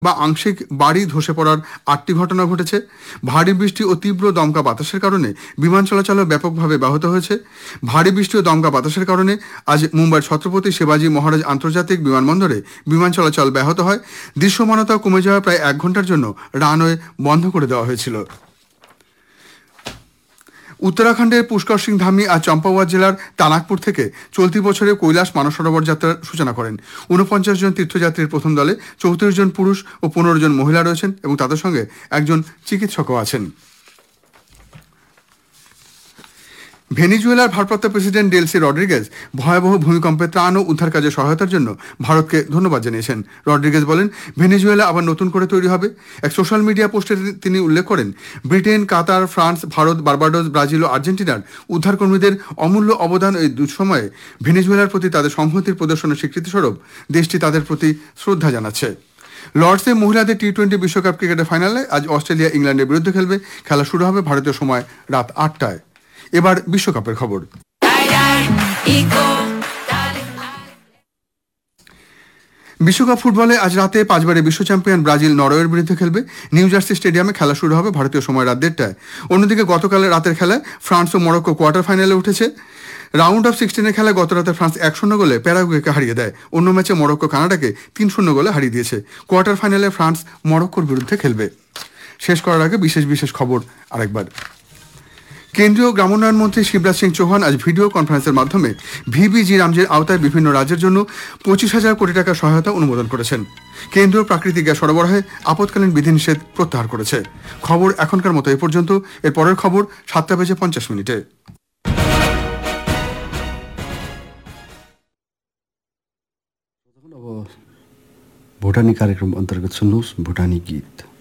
বা আংশিক বাড়ি ধসে পড়ার 8টি ঘটনা ঘটেছে। ভারী বৃষ্টি ও তীব্র দমকা বাতাসের কারণে বিমান চলাচলও ব্যাপকভাবে ব্যাহত হয়েছে। ভারী বৃষ্টি ও দমকা বাতাসের কারণে আজ মুম্বাইয়ের ছত্রপতি শিবাজী মহারাজ আন্তর্জাতিক বিমানবন্দরে বিমান চলাচল ব্যাহত হয়। দৃশ্যমানতা কমে যাওয়া প্রায় 1 ঘন্টার জন্য রানওয়ে বন্ধ করে দেওয়া হয়েছিল। উত্তরাখণ্ডের পুষ্কর সিং ধামি আজ চম্পাওয়াত জেলার তানাকপুর থেকে চলতি বছরে কৈলাস মানসরোবর যাত্রার সূচনা করেন। 49 জন তীর্থযাত্রীর প্রথম দলে 34 জন পুরুষ ও 15 জন মহিলা রয়েছেন এবং তাদের সঙ্গে একজন চিকিৎসকও আছেন। ভেনিজুয়েলার ভারপ্রাপ্ত প্রেসিডেন্ট ডেলসি রড্রিগেজ ভয়াবহ ভূমিকম্পে ত্রাণ ও উদ্ধার কাজে সহায়তার জন্য ভারতকে ধন্যবাদ জানিয়েছেন। রড্রিগেজ বলেন, ভেনিজুয়েলা আবার নতুন করে তৈরি হবে। এক সোশ্যাল মিডিয়া পোস্টে তিনি উল্লেখ করেন, ব্রিটেন, কাতার, ফ্রান্স, ভারত, বার্বাডোস, ব্রাজিল ও আর্জেন্টিনার উদ্ধারকর্মীদের অমূল্য অবদান এই দুঃসময়ে ভেনিজুয়েলার প্রতি তাদের সংহতির প্রদর্শনের স্বীকৃতিস্বরূপ দেশটি তাদের প্রতি শ্রদ্ধা জানাচ্ছে। লর্ডসে মহিলাদের টি-20 বিশ্বকাপ ক্রিকেটের ফাইনালে আজ অস্ট্রেলিয়া ইংল্যান্ডের বিরুদ্ধে খেলবে। খেলা শুরু হবে ভারতীয় সময় রাত 8টায়। এবার বিশ্বকাপের খবর। বিশ্বকাপ ফুটবলে আজ রাতে 5বারের বিশ্ব চ্যাম্পিয়ন ব্রাজিল নরওয়ের বিরুদ্ধে খেলবে। নিউ জার্সি স্টেডিয়ামে খেলা শুরু হবে ভারতীয় সময় রাত 1টায়। অন্যদিকে গতকালের রাতের খেলায় ফ্রান্স ও মরক্কো কোয়ার্টার ফাইনালে উঠেছে। রাউন্ড অফ 16 খেলায় গত রাতে ফ্রান্স 1-0 গোলে প্যারাগুয়েকে হারিয়ে দেয়। অন্য ম্যাচে মরক্কো কানাডাকে 3-0 গোলে হারিয়ে দিয়েছে। কোয়ার্টার ফাইনালে ফ্রান্স মরক্কোর বিরুদ্ধে খেলবে। শেষ করার আগে বিশেষ খবর আরেকবার। কেন্দ্রীয় গ্রামোন্নয়ন মন্ত্রী শিবরাজ সিং চৌহান আজ ভিডিও কনফারেন্সের মাধ্যমে ভিবিজি রামজির আওতায় বিভিন্ন রাজ্যের জন্য 25,000 কোটি টাকা সহায়তা অনুমোদন করেছেন। কেন্দ্রীয় প্রাকৃতিক গ্যাস সরবরাহে আপৎকালীন বিধিনিষেধ প্রত্যাহার করেছে। খবর এখনকার মতো এ পর্যন্ত। এর পরের খবর 7:50 भुटानी कार्यक्रम अन्तर्गत सुन्नुहोस् भुटानी गीत।